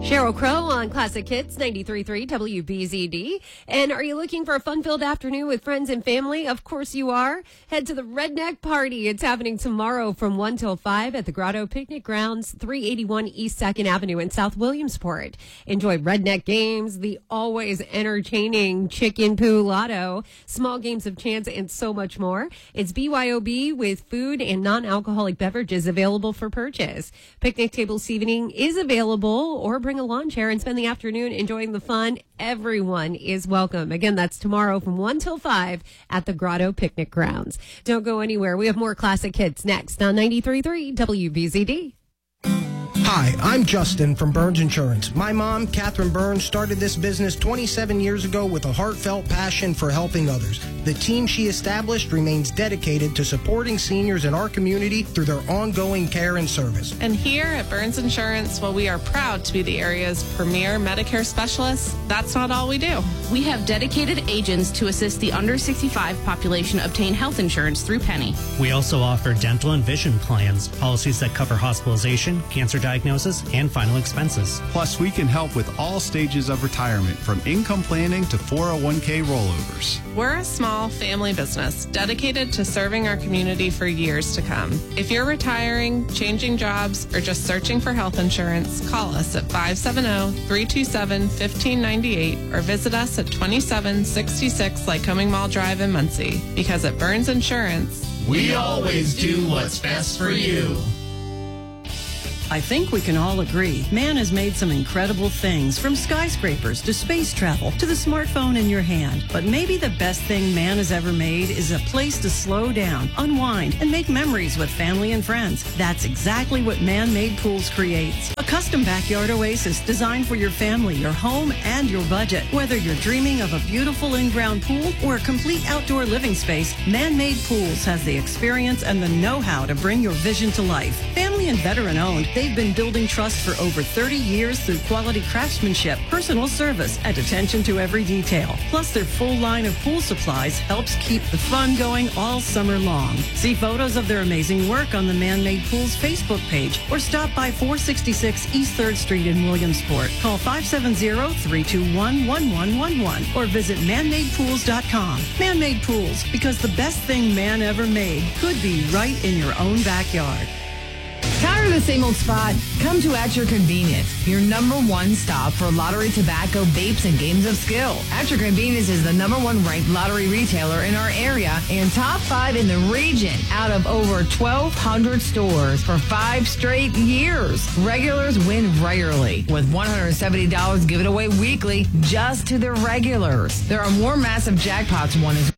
Sheryl Crow on Classic Hits 93.3 WBZD. And are you looking for a fun-filled afternoon with friends and family? Of course you are. Head to the Redneck Party. It's happening tomorrow from 1 till 5 at the Grotto Picnic Grounds, 381 East 2nd Avenue in South Williamsport. Enjoy redneck games, the always entertaining Chicken Poo Lotto, small games of chance, and so much more. It's BYOB with food and non-alcoholic beverages available for purchase. Picnic table seating is available, or bring a lawn chair and spend the afternoon enjoying the fun. Everyone is welcome. Again, that's tomorrow from 1 till 5 at the Grotto Picnic Grounds. Don't go anywhere. We have more classic hits next on 93.3 WBZD. Hi, I'm Justin from Burns Insurance. My mom, Catherine Burns, started this business 27 years ago with a heartfelt passion for helping others. The team she established remains dedicated to supporting seniors in our community through their ongoing care and service. And here at Burns Insurance, while we are proud to be the area's premier Medicare specialists, that's not all we do. We have dedicated agents to assist the under 65 population obtain health insurance through Penny. We also offer dental and vision plans, policies that cover hospitalization, cancer diagnosis, and final expenses. Plus, we can help with all stages of retirement, from income planning to 401k rollovers. We're a small family business dedicated to serving our community for years to come. If you're retiring, changing jobs, or just searching for health insurance, call us at 570-327-1598 or visit us at 2766 Lycoming Mall Drive in Muncie. Because at Burns Insurance, we always do what's best for you. I think we can all agree, man has made some incredible things, from skyscrapers to space travel to the smartphone in your hand. But maybe the best thing man has ever made is a place to slow down, unwind, and make memories with family and friends. That's exactly what Man-Made Pools creates. A custom backyard oasis designed for your family, your home, and your budget. Whether you're dreaming of a beautiful in-ground pool or a complete outdoor living space, Man-Made Pools has the experience and the know-how to bring your vision to life. Family and veteran-owned, they've been building trust for over 30 years through quality craftsmanship, personal service, and attention to every detail. Plus, their full line of pool supplies helps keep the fun going all summer long. See photos of their amazing work on the Man-Made Pools Facebook page or stop by 466 East 3rd Street in Williamsport. Call 570-321-1111 or visit manmadepools.com. Man-Made Pools, because the best thing man ever made could be right in your own backyard. Tired of the same old spot? Come to At Your Convenience, your number one stop for lottery, tobacco, vapes, and games of skill. At Your Convenience is the number one ranked lottery retailer in our area and top 5 in the region out of over 1,200 stores for 5 straight years. Regulars win regularly, with $170 given away weekly just to the regulars. There are more massive jackpots won as